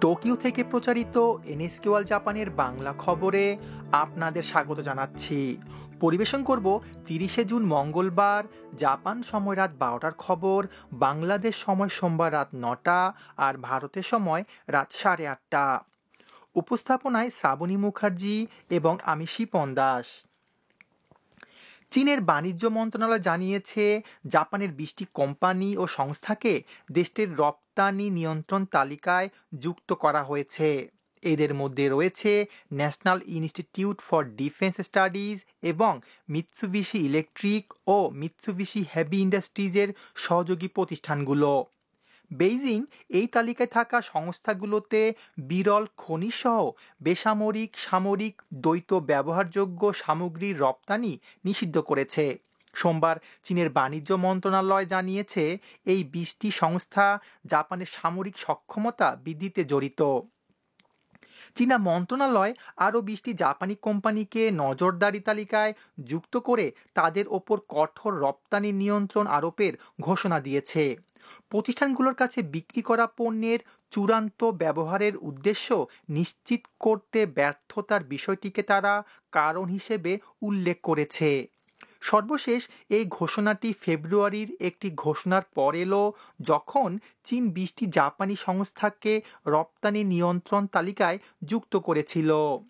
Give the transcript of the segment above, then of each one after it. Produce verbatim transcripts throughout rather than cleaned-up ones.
Tokyo থেকে প্রচারিত NSK world জাপানের বাংলা খবরে আপনাদের স্বাগত জানাচ্ছি। পরিবেশন করব তিরিশে জুন মঙ্গলবার জাপান সময় রাত বারোটার খবর, বাংলাদেশ সময় সোমবার রাত নটা আর ভারতের সময় রাত সাড়ে আটটা। উপস্থাপনায় শ্রাবণী মুখার্জি এবং আমি শিপন দাস। চীনের বাণিজ্য মন্ত্রণালয় জানিয়েছে জাপানের বিশটি কোম্পানি ও সংস্থাকে দেশটির রপ্তানি নিয়ন্ত্রণ তালিকায় যুক্ত করা হয়েছে। এদের মধ্যে রয়েছে national institute for defence studies এবং মিৎসুবিশি ইলেকট্রিক ও মিৎসুবিশি হেভি ইন্ডাস্ট্রিজের সহযোগী প্রতিষ্ঠানগুলো। বেইজিং এই তালিকায় থাকা সংস্থাগুলোতে বিরল খনিজসহ বেসামরিক সামরিক দ্বৈত ব্যবহারযোগ্য সামগ্রীর রপ্তানি নিষিদ্ধ করেছে। সোমবার চীনের বাণিজ্য মন্ত্রণালয় জানিয়েছে এই বিশটি সংস্থা জাপানের সামরিক সক্ষমতা বৃদ্ধিতে জড়িত। চীনা মন্ত্রণালয় আরও বিশটি জাপানি কোম্পানিকে নজরদারি তালিকায় যুক্ত করে তাদের ওপর কঠোর রপ্তানি নিয়ন্ত্রণ আরোপের ঘোষণা দিয়েছে। প্রতিষ্ঠানগুলোর কাছে বিক্রি করা পণ্যের চূড়ান্ত ব্যবহারের উদ্দেশ্য নিশ্চিত করতে ব্যর্থতার বিষয়টিকে তারা কারণ হিসেবে উল্লেখ করেছে। সর্বশেষ এই ঘোষণাটি ফেব্রুয়ারির একটি ঘোষণার পর এলো, যখন চীন বিশটি জাপানি সংস্থাকে রপ্তানি নিয়ন্ত্রণ তালিকায় যুক্ত করেছিল।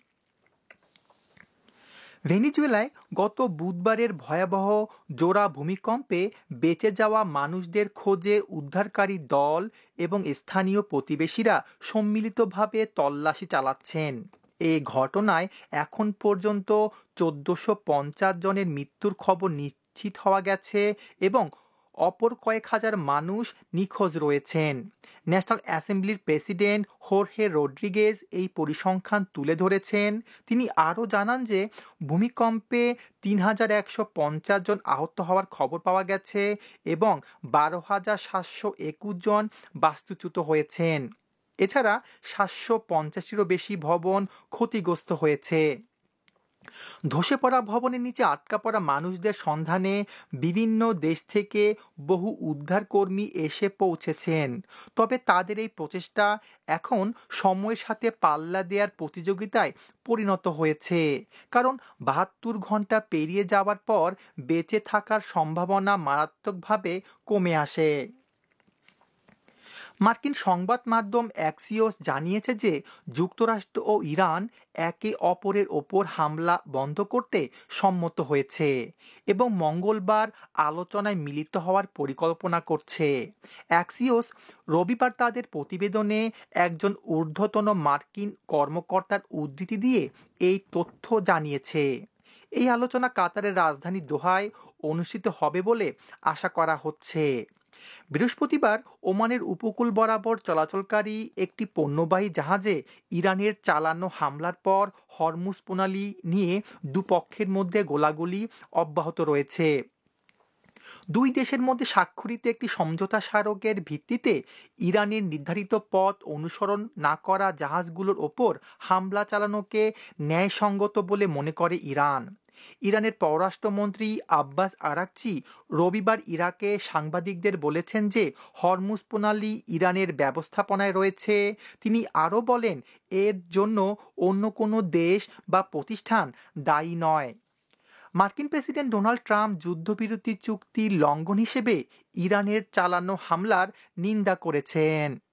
ভেনিজুয়েলায় গত বুধবারের ভয়াবহ জোড়া ভূমিকম্পে বেঁচে যাওয়া মানুষদের খোঁজে উদ্ধারকারী দল এবং স্থানীয় প্রতিবেশীরা সম্মিলিতভাবে তল্লাশি চালাচ্ছেন। এই ঘটনায় এখন পর্যন্ত চোদ্দশো পঞ্চাশ জনের মৃত্যুর খবর নিশ্চিত হওয়া গেছে এবং অপর কয়েক হাজার মানুষ নিখোঁজ রয়েছেন। ন্যাশনাল অ্যাসেম্বলির প্রেসিডেন্ট হোর্হে রড্রিগেজ এই পরিসংখ্যান তুলে ধরেছেন। তিনি আরও জানান যে ভূমিকম্পে তিন হাজার একশো পঞ্চাশ জন আহত হওয়ার খবর পাওয়া গেছে এবং বারো হাজার সাতশো একুশ জন বাস্তুচ্যুত হয়েছেন। এছাড়া সাতশো পঞ্চাশেরও বেশি ভবন ক্ষতিগ্রস্ত হয়েছে। ধসে পড়া ভবনের নিচে আটকা পড়া মানুষদের সন্ধানে বিভিন্ন দেশ থেকে বহু উদ্ধারকর্মী এসে পৌঁছেছেন। তবে তাদের এই প্রচেষ্টা এখন সময়ের সাথে পাল্লা দেওয়ার প্রতিযোগিতায় পরিণত হয়েছে, কারণ বাহাত্তর ঘন্টা পেরিয়ে যাওয়ার পর বেঁচে থাকার সম্ভাবনা মারাত্মকভাবে কমে আসে। মার্কিন সংবাদ মাধ্যম অ্যাক্সিওস জানিয়েছে যে যুক্তরাষ্ট্র ও ইরান একে অপরের ওপর হামলা বন্ধ করতে সম্মত হয়েছে এবং মঙ্গলবার আলোচনায় মিলিত হওয়ার পরিকল্পনা করছে। অ্যাক্সিওস রবিবার তাদের প্রতিবেদনে একজন ঊর্ধ্বতন মার্কিন কর্মকর্তার উদ্ধৃতি দিয়ে এই তথ্য জানিয়েছে। এই আলোচনা কাতারের রাজধানী দোহায় অনুষ্ঠিত হবে বলে আশা করা হচ্ছে। বৃহস্পতিবার ওমানের উপকূল বরাবর চলাচলকারী একটি পণ্যবাহী জাহাজে ইরানের চালানো হামলার পর হরমুজ প্রণালী নিয়ে দুপক্ষের মধ্যে গোলাগুলি অব্যাহত রয়েছে। দুই দেশের মধ্যে স্বাক্ষরিত একটি সমঝোতা স্মারকের ভিত্তিতে ইরানের নির্ধারিত পথ অনুসরণ না করা জাহাজগুলোর ওপর হামলা চালানোকে ন্যায়সঙ্গত বলে মনে করে ইরান। ইরানের পররাষ্ট্রমন্ত্রী আব্বাস আরাকচি রবিবার ইরাকে সাংবাদিকদের বলেছেন যে হরমুজ প্রণালী ইরানের ব্যবস্থাপনায় রয়েছে। তিনি আরও বলেন, এর জন্য অন্য কোনো দেশ বা প্রতিষ্ঠান দায়ী নয়। মার্কিন প্রেসিডেন্ট ডোনাল্ড ট্রাম্প যুদ্ধবিরতি চুক্তি লঙ্ঘন হিসেবে ইরানের চালানো হামলার নিন্দা করেছেন।